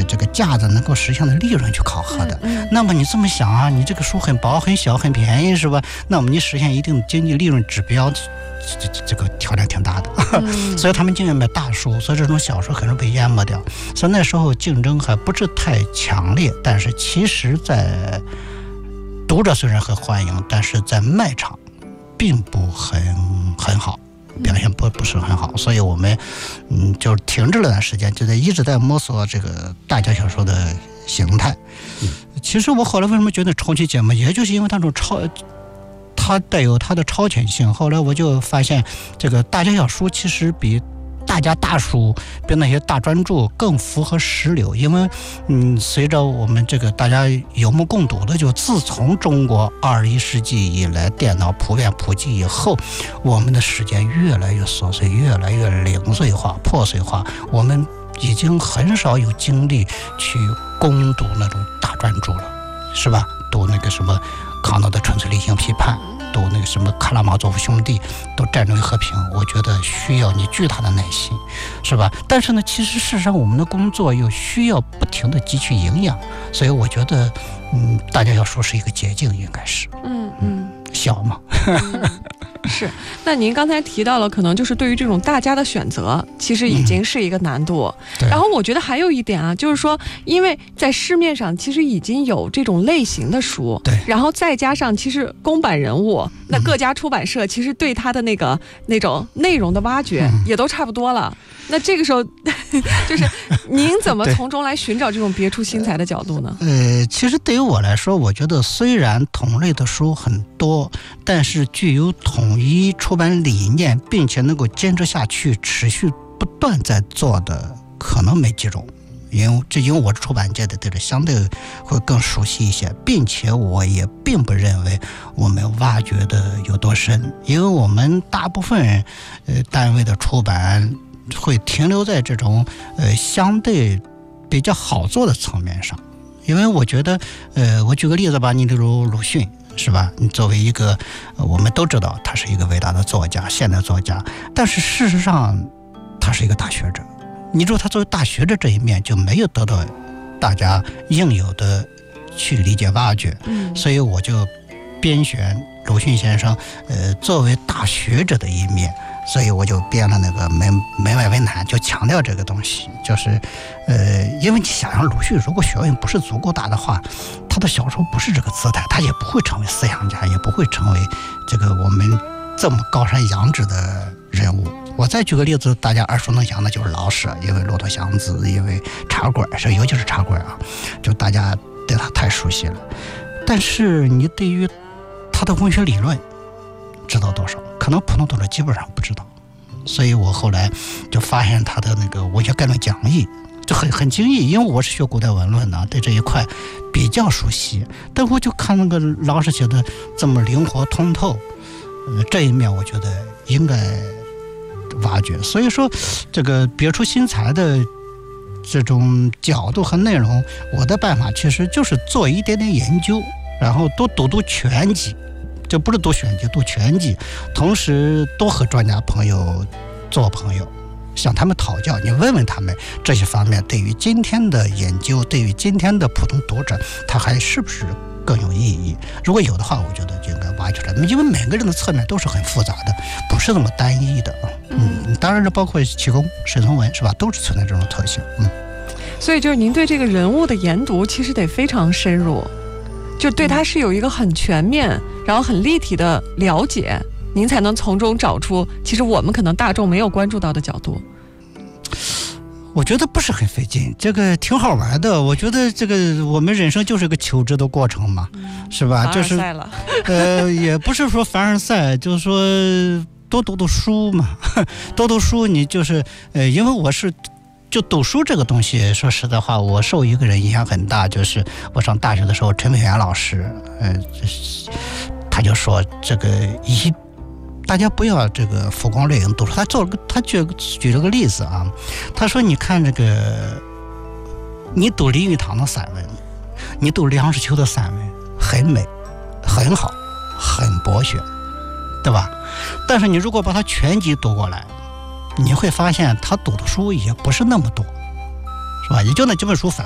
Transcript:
这个架子能够实现的利润去考核的。那么你这么想啊，你这个书很薄很小很便宜是吧？那么你实现一定的经济利润指标，这个挑战挺大的。所以他们宁愿买大书，所以这种小书很容易被淹没掉。所以那时候竞争还不是太强烈，但是其实在读者虽然很欢迎，但是在卖场并不很好，表现不是很好。所以我们就停滞了段时间，就一直在摸索这个大家小说的形态。其实我后来为什么觉得超级节目，也就是因为它带有它的超前性。后来我就发现，这个大家小书其实比大家大书比那些大专著更符合时流。因为随着我们这个大家有目共睹的，就自从中国21世纪以来电脑普遍普及以后，我们的时间越来越琐碎，越来越零碎化破碎化，我们已经很少有精力去攻读那种大专著了，是吧？读那个什么康德的纯粹理性批判，读那个什么卡拉马佐夫兄弟，读战争与和平，我觉得需要你巨大的耐心，是吧？但是呢，其实事实上我们的工作又需要不停的汲取营养，所以我觉得大家要说是一个捷径，应该是小嘛。 是，那您刚才提到了，可能就是对于这种大家的选择，其实已经是一个难度。然后我觉得还有一点啊，就是说，因为在市面上其实已经有这种类型的书， 对， 然后再加上其实公版人物，那各家出版社其实对他的那种内容的挖掘也都差不多了。那这个时候，就是您怎么从中来寻找这种别出心裁的角度呢？ 其实对于我来说，我觉得虽然同类的书很多，但是具有统一出版理念，并且能够坚持下去、持续不断在做的，可能没几种。因为我是出版界的，对这相对会更熟悉一些，并且我也并不认为我们挖掘的有多深，因为我们大部分单位的出版会停留在这种相对比较好做的层面上。因为我觉得我举个例子吧，你例如鲁迅，是吧？你作为一个我们都知道他是一个伟大的作家，现代作家，但是事实上他是一个大学者。你说他作为大学者这一面就没有得到大家应有的去理解挖掘，所以我就编选鲁迅先生作为大学者的一面，所以我就编了那个门外文坛，就强调这个东西，就是因为你想想，鲁迅如果学问不是足够大的话，他的小说不是这个姿态，他也不会成为思想家，也不会成为这个我们这么高山仰止的人物。我再举个例子，大家耳熟能详的就是老舍，因为骆驼祥子，因为茶馆，尤其是茶馆啊，就大家对他太熟悉了。但是你对于他的文学理论知道多少？可能普通读者基本上不知道。所以我后来就发现他的那个文学概论讲义就很惊异，因为我是学古代文论的，对这一块比较熟悉。但我就看那个老舍写的这么灵活通透，这一面我觉得应该挖掘。所以说这个别出心裁的这种角度和内容，我的办法其实就是做一点点研究，然后多读全集，就不是读选集，读全集，同时多和专家朋友做朋友，向他们讨教，你问问他们这些方面对于今天的研究，对于今天的普通读者，他还是不是更有意义？如果有的话，我觉得就应该挖掘出来，因为每个人的侧面都是很复杂的，不是那么单一的。当然这包括启功、沈从文，是吧？都是存在这种特性。 所以就是您对这个人物的研读其实得非常深入，就对他是有一个很全面然后很立体的了解，您才能从中找出其实我们可能大众没有关注到的角度。 我觉得不是很费劲，这个挺好玩的。我觉得这个我们人生就是个求知的过程嘛，是吧？就是也不是说凡尔赛，就是说多读书嘛，多读书。你就是因为我是就读书这个东西，说实在话，我受一个人影响很大，就是我上大学的时候，陈培元老师，他就说这个大家不要这个浮光掠影读书。他举了个例子啊，他说你看这个，你读林语堂的散文，你读梁实秋的散文，很美，很好，很博学，对吧？但是你如果把它全集读过来，你会发现他读的书也不是那么多，是吧？也就那几本书，反